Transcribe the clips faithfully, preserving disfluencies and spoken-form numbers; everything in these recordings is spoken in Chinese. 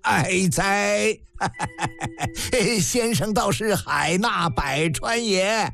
哀哉！先生倒是海纳百川也。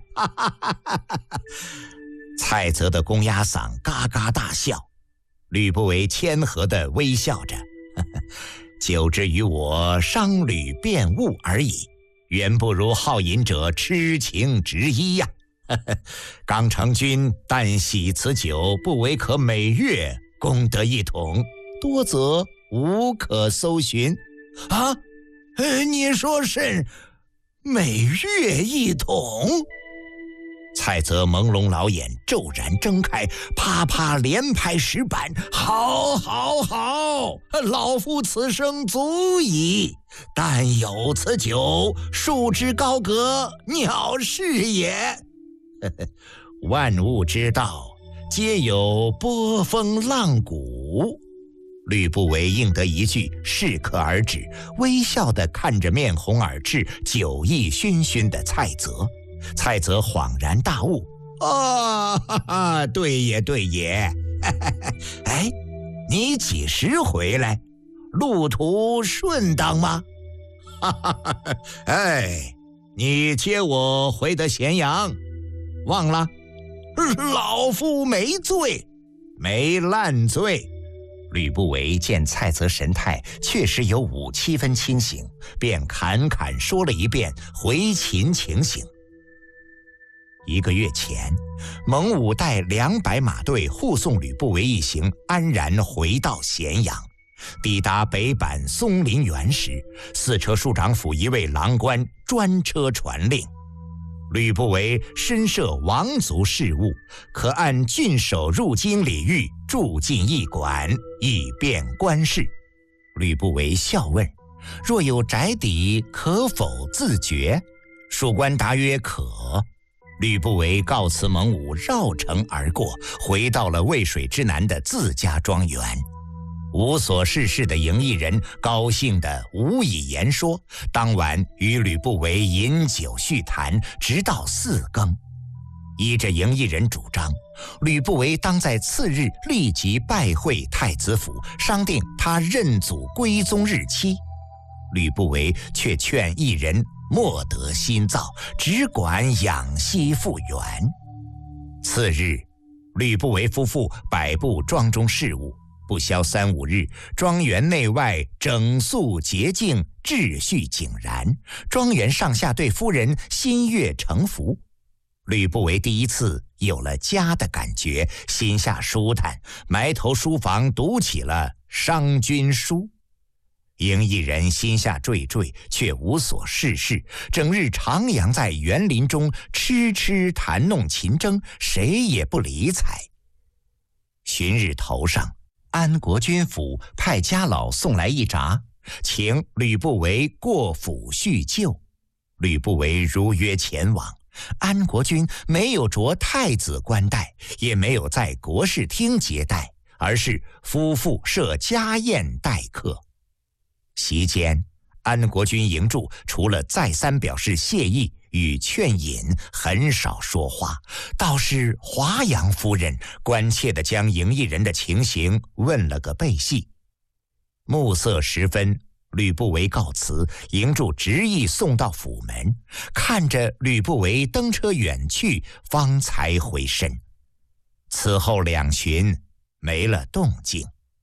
蔡泽的公鸭嗓嘎嘎大笑，吕不韦谦和地微笑着，久之于我商旅变物而已，远不如好饮者痴情执一呀。刚成君但喜此酒，不为可每月攻得一桶，多则无可搜寻。啊，呃，你说是每月一桶？蔡泽朦胧老眼骤然睁开，啪啪连拍石板，好好好，老夫此生足矣，但有此酒，束之高阁，鸟事也。万物之道，皆有波峰浪谷。吕不韦应得一句，适可而止，微笑地看着面红耳赤、酒意醺醺的蔡泽。蔡泽恍然大悟，哦，哈哈，对也对也。哎，你几时回来？路途顺当吗？哈哈哈，哎，你接我回得咸阳，忘了？老夫没罪，没烂醉。吕不韦见蔡泽神态确实有五七分清醒，便侃侃说了一遍回秦情形。一个月前，蒙武带两百马队护送吕不韦一行安然回到咸阳。抵达北坂松林园时，四车署长府一位郎官专车传令，吕不韦身涉王族事务，可按郡守入京礼遇住进驿馆，以便官事。吕不韦笑问：若有宅邸，可否自决？属官答曰可。吕不韦告辞蒙武，绕城而过，回到了渭水之南的自家庄园。无所事事的营邑人高兴得无以言说，当晚与吕不韦饮酒叙谈，直到四更。依着营邑人主张，吕不韦当在次日立即拜会太子府，商定他认祖归宗日期。吕不韦却劝一人莫得心躁，只管养息复原。次日，吕不韦夫妇摆布庄中事务，不消三五日，庄园内外整肃洁净，秩序井然，庄园上下对夫人心悦诚服。吕不韦第一次有了家的感觉，心下舒坦，埋头书房读起了商君书。营邑人心下惴惴，却无所事事，整日徜徉在园林中，痴痴弹弄琴筝，谁也不理睬。旬日头上，安国君府派家老送来一札，请吕不韦过府叙旧。吕不韦如约前往。安国君没有着太子冠带，也没有在国事厅接待，而是夫妇设家宴待客。席间，安国君迎住，除了再三表示谢意与劝饮，很少说话。倒是华阳夫人关切地将营邑人的情形问了个背细。暮色时分，吕不韦告辞，营住执意送到府门，看着吕不韦登车远去，方才回身。此后两旬没了动静。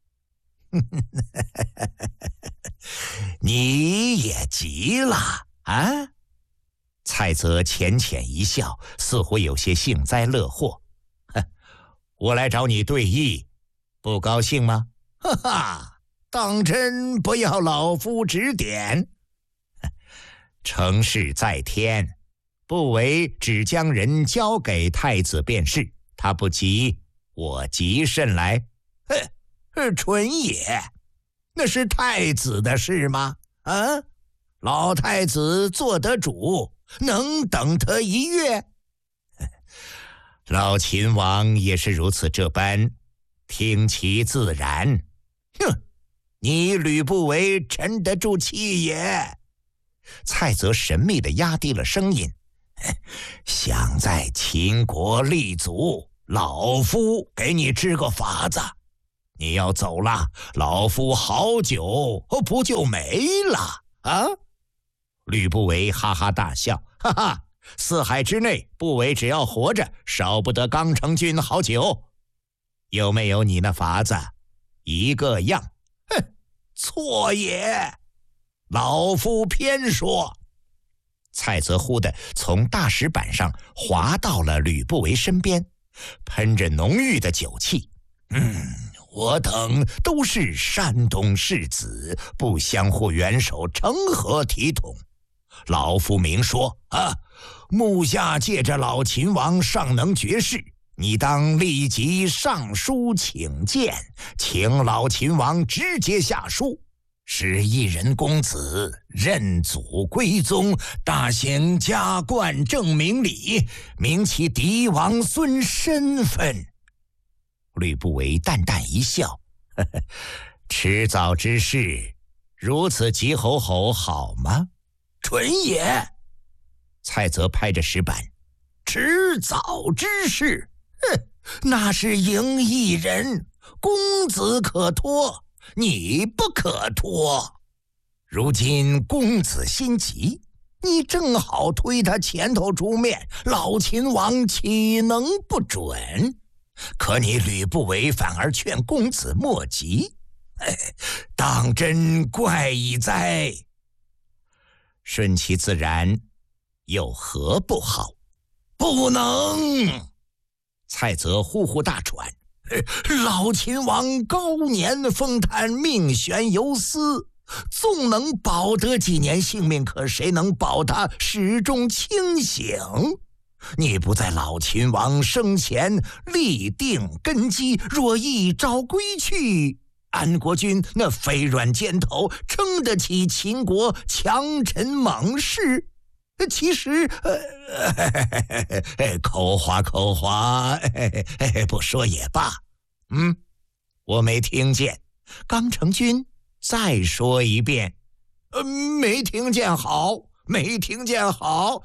你也急了啊？蔡泽浅浅一笑，似乎有些幸灾乐祸。我来找你对弈，不高兴吗？哈哈，当真不要老夫指点？成事在天，不为只将人交给太子便是，他不急，我急甚来？哼，蠢也，那是太子的事吗？啊，老太子做得主，能等他一月？老秦王也是如此这般，听其自然。哼，你吕不韦沉得住气也？蔡泽神秘地压低了声音，想在秦国立足，老夫给你支个法子。 你要走了，老夫好酒不就没了啊？吕不韦哈哈大笑，哈哈，四海之内，不韦只要活着，少不得刚成君好酒。有没有你那法子？一个样。哼，错也，老夫偏说。蔡泽忽地从大石板上滑到了吕不韦身边，喷着浓郁的酒气。嗯，我等都是山东士子，不相互元首，成何体统？老夫明说啊，目下借着老秦王尚能绝世，你当立即上书请见，请老秦王直接下书，使一人公子认祖归宗，大显加冠正明礼，明其嫡王孙身份。吕不韦淡淡一笑，呵呵，迟早之事，如此急吼吼好吗？准也。蔡泽拍着石板，迟早之事，哼，那是赢一人，公子可托，你不可托。如今公子心急，你正好推他前头出面，老秦王岂能不准？可你吕不韦反而劝公子莫急，哎，当真怪异哉？顺其自然，有何不好？不能！蔡泽呼呼大喘，老秦王高年风叹，命悬游丝，纵能保得几年性命，可谁能保他始终清醒？你不在老秦王生前立定根基，若一朝归去，安国君那飞软肩头撑得起秦国强臣猛士？其实，呃，口花口花，不说也罢。嗯，我没听见，刚成君再说一遍。呃，没听见好，没听见好。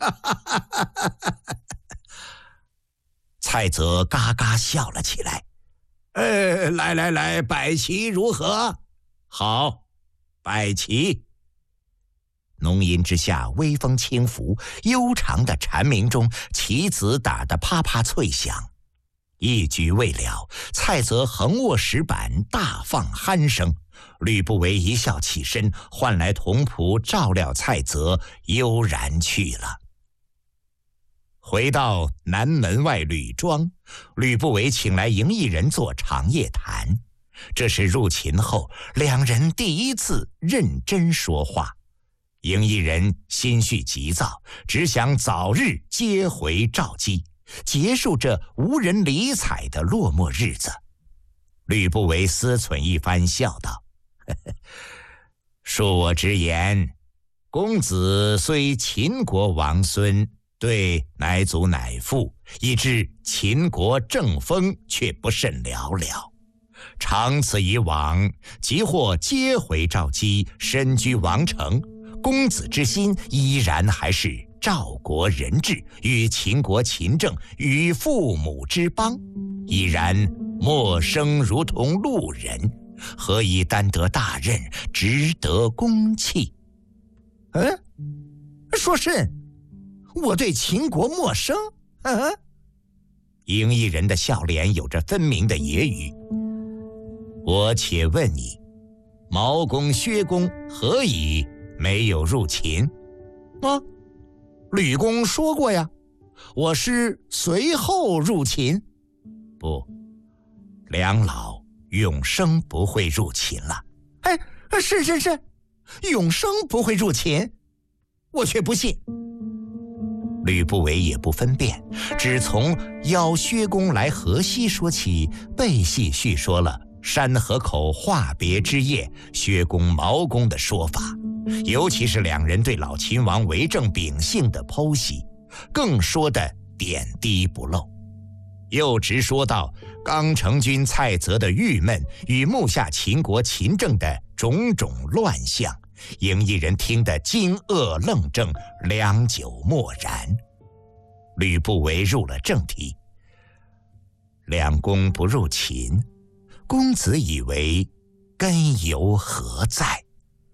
蔡泽嘎嘎笑了起来。呃，来来来，摆旗如何？好，摆旗。浓荫之下，微风轻拂，悠长的蝉鸣中，旗子打得啪啪脆响。一局未了，蔡泽横握石板，大放鼾声。吕不韦一笑起身，唤来童仆照料蔡泽，悠然去了。回到南门外吕庄，吕不韦请来赢异人做长夜谈。这是入秦后两人第一次认真说话。赢异人心绪急躁，只想早日接回赵姬，结束这无人理睬的落寞日子。吕不韦思忖一番，笑道：呵呵，恕我直言，公子虽秦国王孙，对乃祖乃父，以致秦国政风却不甚了了。长此以往，即或接回赵姬，身居王城，公子之心依然还是赵国人质，与秦国秦政与父母之邦，已然陌生如同路人，何以担得大任，值得公器？嗯，说甚？我对秦国陌生？嗯，赢异人的笑脸有着分明的揶揄。我且问你，毛公、薛公何以没有入秦？啊，吕公说过呀，我是随后入秦。不，两老永生不会入秦了。哎，是是是，永生不会入秦，我却不信。吕不韦也不分辨，只从邀薛公来河西说起，背细叙说了山河口话别之夜薛公、毛公的说法，尤其是两人对老秦王为政秉性的剖析，更说得点滴不漏。又直说到刚成君蔡泽的郁闷与目下秦国秦政的种种乱象，赢异人听得惊愕愣怔，良久默然。吕不韦入了正题：两公不入秦， 公子以为根由何在？